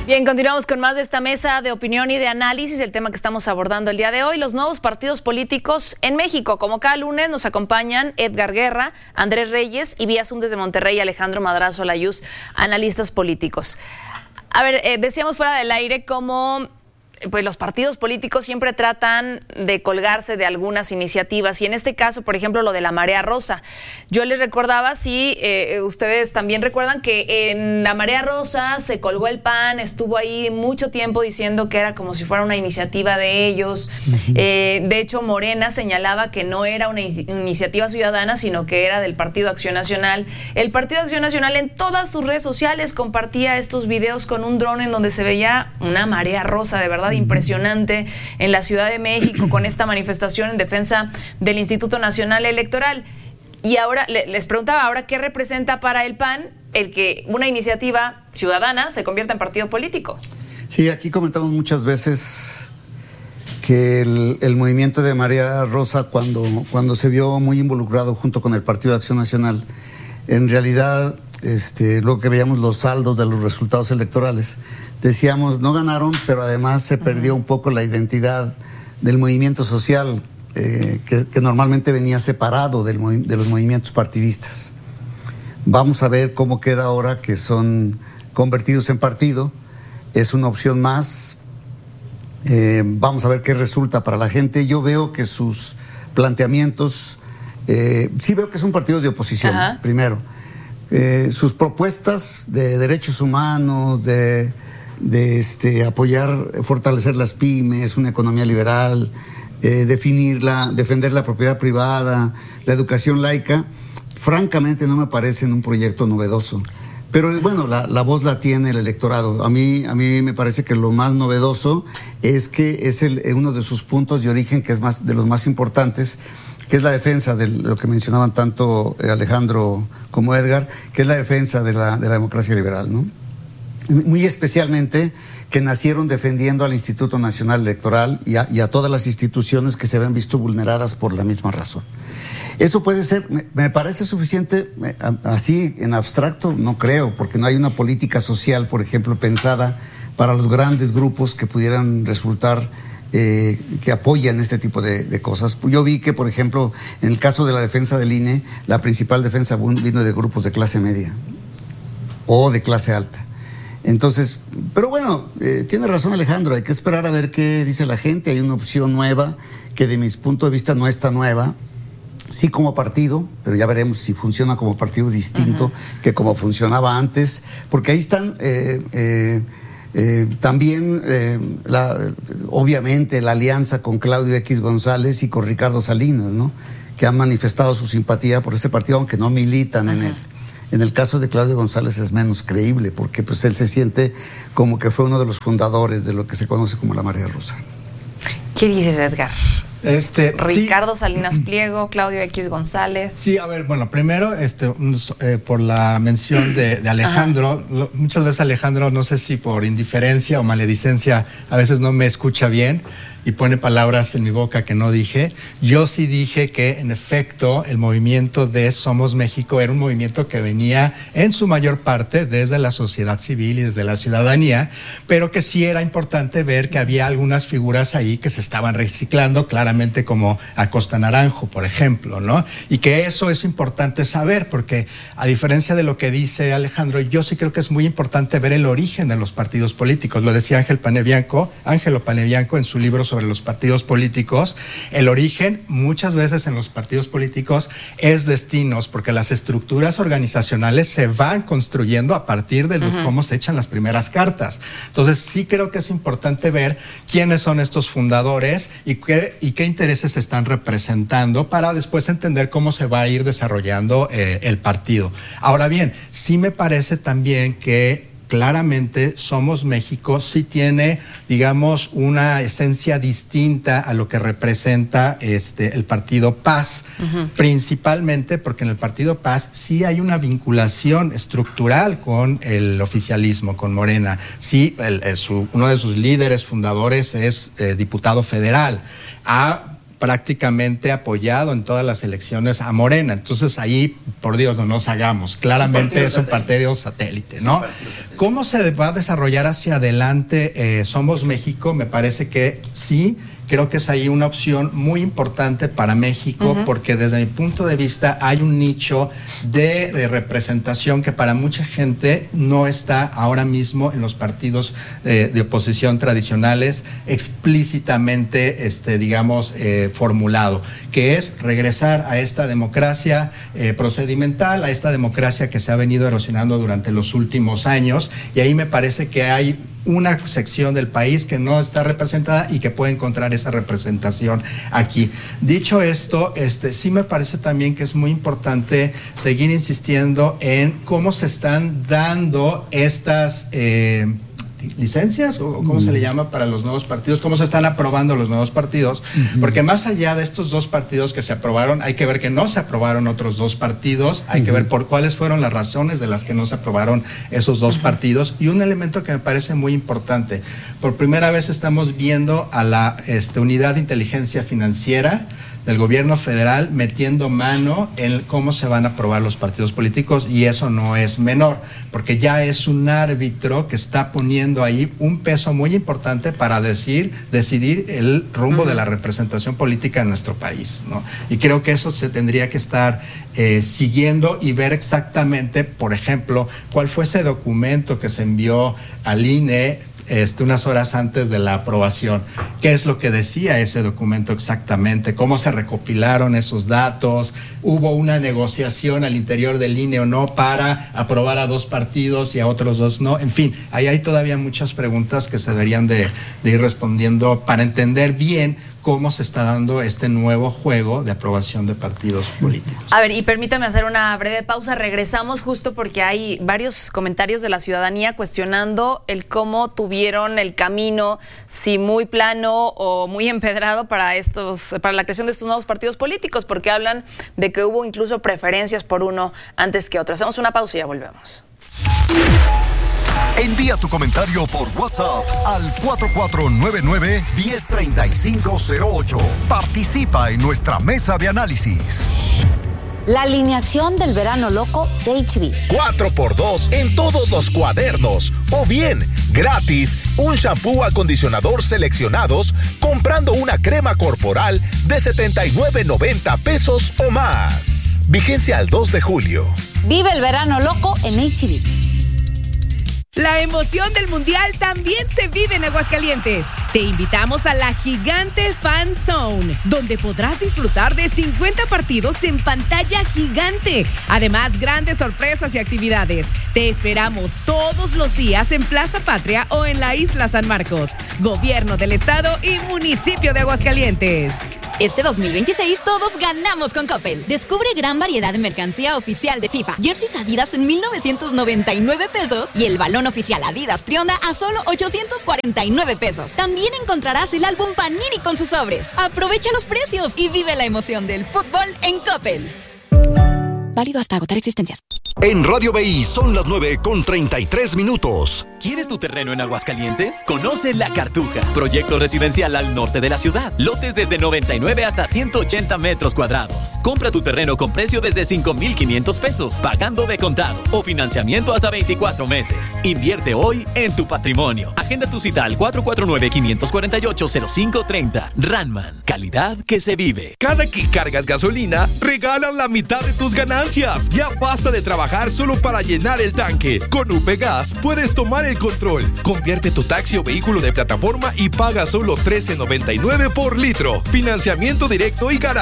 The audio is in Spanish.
Bien, continuamos con más de esta mesa de opinión y de análisis. El tema que estamos abordando el día de hoy, los nuevos partidos políticos en México. Como cada lunes nos acompañan Edgar Guerra, Andrés Reyes y vía Zoom desde Monterrey, Alejandro Madrazo Layuz, analistas políticos. A ver, decíamos fuera del aire cómo pues los partidos políticos siempre tratan de colgarse de algunas iniciativas y en este caso, por ejemplo, lo de la Marea Rosa. Yo les recordaba, si ustedes también recuerdan que en la Marea Rosa se colgó el PAN, estuvo ahí mucho tiempo diciendo que era como si fuera una iniciativa de ellos. De hecho, Morena señalaba que no era una iniciativa ciudadana, sino que era del Partido Acción Nacional. El Partido Acción Nacional en todas sus redes sociales compartía estos videos con un dron en donde se veía una marea rosa, de verdad impresionante, en la Ciudad de México, con esta manifestación en defensa del Instituto Nacional Electoral. Y ahora les preguntaba, ¿ahora qué representa para el PAN el que una iniciativa ciudadana se convierta en partido político? Sí, aquí comentamos muchas veces que el movimiento de Marea Rosa, cuando se vio muy involucrado junto con el Partido de Acción Nacional, en realidad luego que veíamos los saldos de los resultados electorales, decíamos, no ganaron, pero además se perdió un poco la identidad del movimiento social, que normalmente venía separado de los movimientos partidistas. Vamos a ver cómo queda ahora que son convertidos en partido. Es una opción más. Vamos a ver qué resulta para la gente. Yo veo que sus planteamientos, sí veo que es un partido de oposición, primero. Sus propuestas de derechos humanos, de apoyar, fortalecer las pymes, una economía liberal, defender la propiedad privada, la educación laica, francamente no me parecen un proyecto novedoso. Pero bueno, la voz la tiene el electorado. A mí me parece que lo más novedoso es que es uno de sus puntos de origen, que es de los más importantes, que es la defensa de lo que mencionaban tanto Alejandro como Edgar, que es la defensa de la democracia liberal, ¿no? Muy especialmente que nacieron defendiendo al Instituto Nacional Electoral y a todas las instituciones que se ven visto vulneradas por la misma razón. Eso puede ser, me parece suficiente, así en abstracto no creo, porque no hay una política social, por ejemplo, pensada para los grandes grupos que pudieran resultar que apoyan este tipo de cosas. Yo vi que, por ejemplo, en el caso de la defensa del INE, la principal defensa vino de grupos de clase media o de clase alta. Entonces, pero bueno, tiene razón Alejandro, hay que esperar a ver qué dice la gente. Hay una opción nueva que de mi punto de vista no es tan nueva, sí como partido, pero ya veremos si funciona como partido distinto que como funcionaba antes, porque ahí están también obviamente la alianza con Claudio X González y con Ricardo Salinas, ¿no? Que han manifestado su simpatía por este partido, aunque no militan en él. En el caso de Claudio González es menos creíble, porque pues él se siente como que fue uno de los fundadores de lo que se conoce como la Marea Rosa. ¿Qué dices, Edgar? Ricardo sí. Salinas Pliego, Claudio X González. Sí, a ver, bueno, primero, por la mención de Alejandro, muchas veces Alejandro, no sé si por indiferencia o maledicencia, a veces no me escucha bien y pone palabras en mi boca que no dije. Yo sí dije que, en efecto, el movimiento de Somos México era un movimiento que venía en su mayor parte desde la sociedad civil y desde la ciudadanía, pero que sí era importante ver que había algunas figuras ahí que se estaban reciclando, claramente como Acosta Naranjo, por ejemplo, ¿no? Y que eso es importante saber, porque a diferencia de lo que dice Alejandro, yo sí creo que es muy importante ver el origen de los partidos políticos. Lo decía Ángelo Panebianco en su libro sobre los partidos políticos. El origen muchas veces en los partidos políticos es destinos, porque las estructuras organizacionales se van construyendo a partir de cómo se echan las primeras cartas. Entonces sí creo que es importante ver quiénes son estos fundadores y qué intereses están representando para después entender cómo se va a ir desarrollando el partido. Ahora bien, sí me parece también que claramente Somos México sí tiene, digamos, una esencia distinta a lo que representa el partido Paz, principalmente porque en el partido Paz sí hay una vinculación estructural con el oficialismo, con Morena. Sí, uno de sus líderes fundadores es diputado federal. Ha prácticamente apoyado en todas las elecciones a Morena. Entonces ahí, por Dios, no nos hagamos. Claramente es un partido satélite, ¿no? ¿Cómo se va a desarrollar hacia adelante Somos México? Me parece que sí. Creo que es ahí una opción muy importante para México, porque desde mi punto de vista hay un nicho de representación que para mucha gente no está ahora mismo en los partidos de oposición tradicionales explícitamente, formulado, que es regresar a esta democracia procedimental, a esta democracia que se ha venido erosionando durante los últimos años, y ahí me parece que hay una sección del país que no está representada y que puede encontrar esa representación aquí. Dicho esto, sí me parece también que es muy importante seguir insistiendo en cómo se están dando estas licencias, o cómo se le llama para los nuevos partidos, cómo se están aprobando los nuevos partidos, porque más allá de estos 2 partidos que se aprobaron, hay que ver que no se aprobaron otros 2 partidos, hay que ver por cuáles fueron las razones de las que no se aprobaron esos 2 partidos, y un elemento que me parece muy importante, por primera vez estamos viendo a la Unidad de Inteligencia Financiera del gobierno federal metiendo mano en cómo se van a aprobar los partidos políticos, y eso no es menor, porque ya es un árbitro que está poniendo ahí un peso muy importante para decidir el rumbo de la representación política en nuestro país, ¿no? Y creo que eso se tendría que estar siguiendo y ver exactamente, por ejemplo, cuál fue ese documento que se envió al INE unas horas antes de la aprobación. ¿Qué es lo que decía ese documento exactamente? ¿Cómo se recopilaron esos datos? ¿Hubo una negociación al interior del INE o no para aprobar a 2 partidos y a otros 2 no? En fin, ahí hay todavía muchas preguntas que se deberían de ir respondiendo para entender bien cómo se está dando este nuevo juego de aprobación de partidos políticos. A ver, y permítame hacer una breve pausa. Regresamos justo porque hay varios comentarios de la ciudadanía cuestionando el cómo tuvieron el camino, si muy plano o muy empedrado para la creación de estos nuevos partidos políticos, porque hablan de que hubo incluso preferencias por uno antes que otro. Hacemos una pausa y ya volvemos. Envía tu comentario por WhatsApp al 4499-103508. Participa en nuestra mesa de análisis. La alineación del verano loco de HB. 4x2 en todos los cuadernos. O bien, gratis, un shampoo acondicionador seleccionados comprando una crema corporal de $79.90 pesos o más. Vigencia al 2 de julio. Vive el verano loco en HB. La emoción del Mundial también se vive en Aguascalientes. Te invitamos a la Gigante Fan Zone, donde podrás disfrutar de 50 partidos en pantalla gigante. Además, grandes sorpresas y actividades. Te esperamos todos los días en Plaza Patria o en la Isla San Marcos. Gobierno del Estado y Municipio de Aguascalientes. Este 2026 todos ganamos con Coppel. Descubre gran variedad de mercancía oficial de FIFA. Jerseys Adidas en 1,999 pesos y el balón oficial Adidas Trionda a solo 849 pesos. También encontrarás el álbum Panini con sus sobres. Aprovecha los precios y vive la emoción del fútbol en Coppel. Válido hasta agotar existencias. En Radio BI son las 9:33. ¿Quieres tu terreno en Aguascalientes? Conoce La Cartuja, proyecto residencial al norte de la ciudad. Lotes desde 99 hasta 180 metros cuadrados. Compra tu terreno con precio desde 5,500 pesos, pagando de contado o financiamiento hasta 24 meses. Invierte hoy en tu patrimonio. Agenda tu cita al 449-548-0530. Ranman, calidad que se vive. Cada que cargas gasolina, regalan la mitad de tus ganancias. Ya basta de trabajar solo para llenar el tanque. Con UP Gas puedes tomar el control. Convierte tu taxi o vehículo de plataforma y paga solo $13.99 por litro. Financiamiento directo y garantía